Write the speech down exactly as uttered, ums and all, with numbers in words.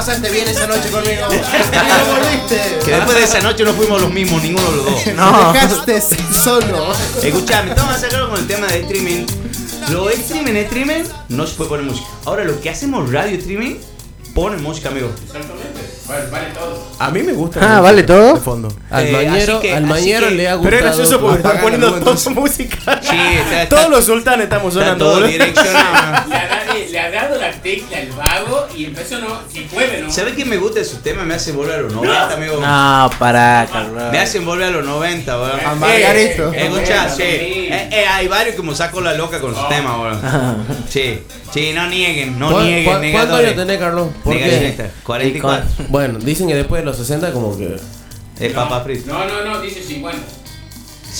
pasaste bien esa noche conmigo? ¿Por qué no volviste? Que después de esa noche no fuimos los mismos, ninguno de los dos. No. Me dejaste solo. Escuchame, estamos a sacar con el tema de streaming. Lo de streaming, streaming, no se puede poner música. Ahora, lo que hacemos radio streaming, ponen música, amigo. Exactamente. Vale, vale todo. A mí me gusta. Ah, ¿vale todo? De fondo. Al Al mañero- mañero, que- al así mañero que- le ha gustado. Pero es gracioso porque están Pagan poniendo algo, toda entonces- música. Sí, está, Todos está- los sultanes estamos está sonando. todo boludo. direccionado. Le ha, dado, le ha dado la tecla al vago y empezó, no, si puede, ¿no? ¿Sabes qué me gusta de su tema? Me hace volver a los noventa, amigo. No, pará, Carlos. Me hacen volver a los noventa, weón. A Margarito. Eh, escuchá, sí. Sí. Eh, eh, hay varios que me saco la loca con su tema, weón. Sí, sí, no nieguen, no ¿Cuál- nieguen, cuál- ¿Cuántos negadores. años tenés, Carlos? ¿Por qué? Negacionistas, cuarenta y cuatro. Bueno, dicen que después de los sesenta como que... Es papa frito. No, no, no, dice cincuenta.